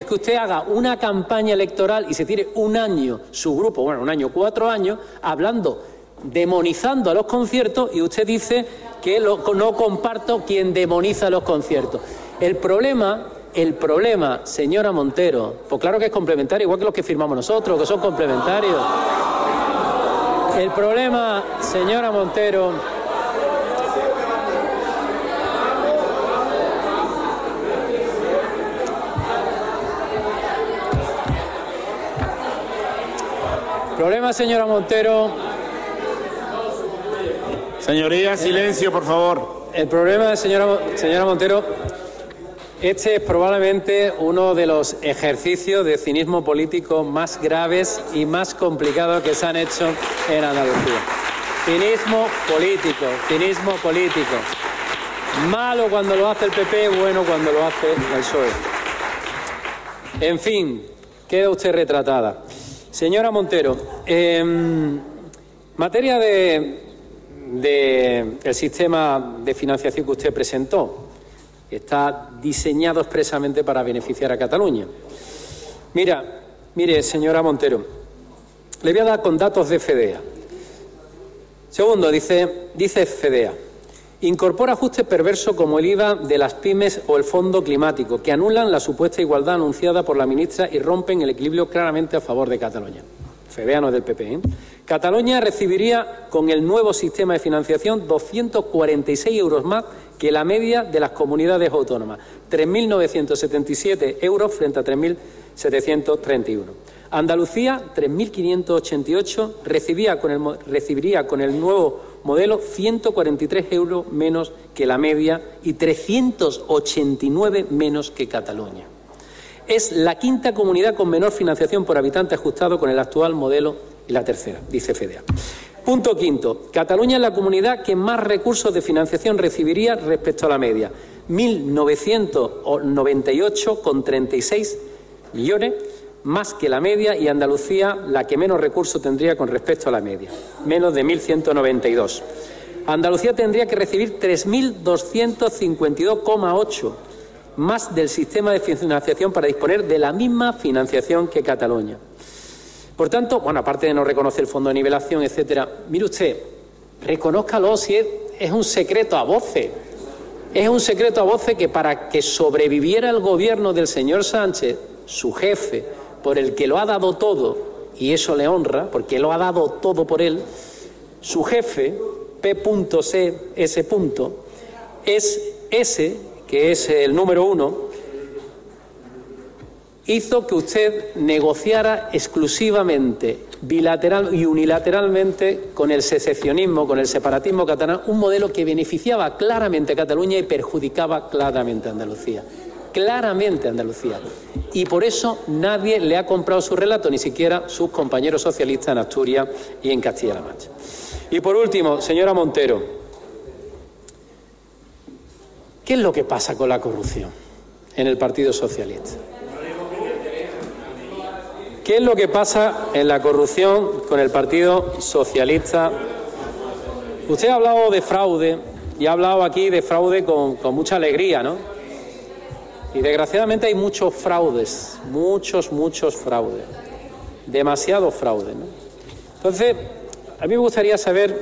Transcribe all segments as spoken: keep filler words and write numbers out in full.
que usted haga una campaña electoral y se tire un año, su grupo, bueno, un año, cuatro años, hablando, demonizando a los conciertos, y usted dice que lo, no comparto quien demoniza los conciertos. El problema, el problema, señora Montero, pues claro que es complementario, igual que los que firmamos nosotros, que son complementarios. El problema, señora Montero, el problema, señora Montero. Señoría, silencio, por favor. El problema, señora, señora Montero, este es probablemente uno de los ejercicios de cinismo político más graves y más complicados que se han hecho en Andalucía. Cinismo político, cinismo político. Malo cuando lo hace el P P, bueno cuando lo hace el P S O E. En fin, queda usted retratada. Señora Montero, en materia de, de el sistema de financiación que usted presentó, está diseñado expresamente para beneficiar a Cataluña. Mira, mire, señora Montero, le voy a dar con datos de FEDEA. Segundo, dice, dice FEDEA, incorpora ajustes perversos como el I V A de las pymes o el Fondo Climático, que anulan la supuesta igualdad anunciada por la ministra y rompen el equilibrio claramente a favor de Cataluña. FEDEA no es del P P, ¿eh? Cataluña recibiría con el nuevo sistema de financiación doscientos cuarenta y seis euros más que la media de las comunidades autónomas, tres mil novecientos setenta y siete euros frente a tres mil setecientos treinta y uno. Andalucía, tres mil quinientos ochenta y ocho, recibía con el, recibiría con el nuevo modelo ciento cuarenta y tres euros menos que la media y trescientos ochenta y nueve menos que Cataluña. Es la quinta comunidad con menor financiación por habitante ajustado con el actual modelo y la tercera, dice FEDEA. Punto quinto. Cataluña es la comunidad que más recursos de financiación recibiría respecto a la media. mil novecientos noventa y ocho coma treinta y seis millones más que la media, y Andalucía la que menos recursos tendría con respecto a la media, menos de mil ciento noventa y dos. Andalucía tendría que recibir tres mil doscientos cincuenta y dos coma ocho más del sistema de financiación para disponer de la misma financiación que Cataluña. Por tanto, bueno, aparte de no reconocer el fondo de nivelación, etcétera, mire usted, reconózcalo si es, es un secreto a voces. Es un secreto a voces que para que sobreviviera el gobierno del señor Sánchez, su jefe, por el que lo ha dado todo, y eso le honra, porque lo ha dado todo por él, su jefe, P C S. es ese, que es el número uno, hizo que usted negociara exclusivamente, bilateral y unilateralmente con el secesionismo, con el separatismo catalán, un modelo que beneficiaba claramente a Cataluña y perjudicaba claramente a Andalucía. Claramente a Andalucía. Y por eso nadie le ha comprado su relato, ni siquiera sus compañeros socialistas en Asturias y en Castilla-La Mancha. Y por último, señora Montero, ¿qué es lo que pasa con la corrupción en el Partido Socialista? ¿Qué es lo que pasa en la corrupción con el Partido Socialista? Usted ha hablado de fraude y ha hablado aquí de fraude con, con mucha alegría, ¿no? Y desgraciadamente hay muchos fraudes, muchos, muchos fraudes, demasiado fraude, ¿no? Entonces, a mí me gustaría saber,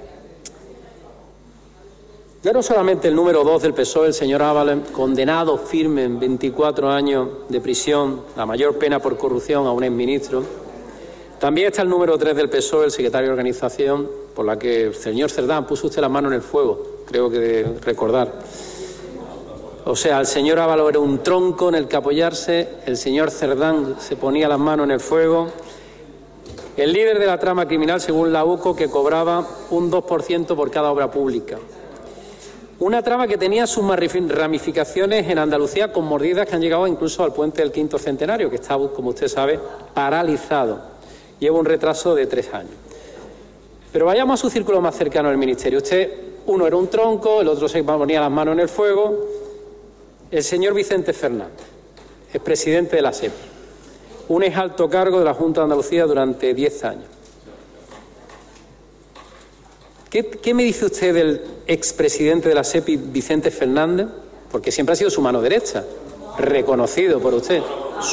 ya no solamente el número dos del P S O E, el señor Ábalos, condenado firme en veinticuatro años de prisión, la mayor pena por corrupción a un exministro, también está el número tres del P S O E, el secretario de organización, por la que el señor Cerdán puso usted la mano en el fuego, creo que de recordar. O sea, el señor Ábalos era un tronco en el que apoyarse, el señor Cerdán se ponía las manos en el fuego. El líder de la trama criminal, según la U C O, que cobraba un dos por ciento por cada obra pública. Una trama que tenía sus ramificaciones en Andalucía, con mordidas que han llegado incluso al puente del quinto centenario, que está, como usted sabe, paralizado. Lleva un retraso de tres años. Pero vayamos a su círculo más cercano del Ministerio. Usted, uno era un tronco, el otro se ponía las manos en el fuego. El señor Vicente Fernández, expresidente de la SEPI, un ex alto cargo de la Junta de Andalucía durante diez años. ¿Qué, qué me dice usted del expresidente de la SEPI, Vicente Fernández? Porque siempre ha sido su mano derecha, reconocido por usted.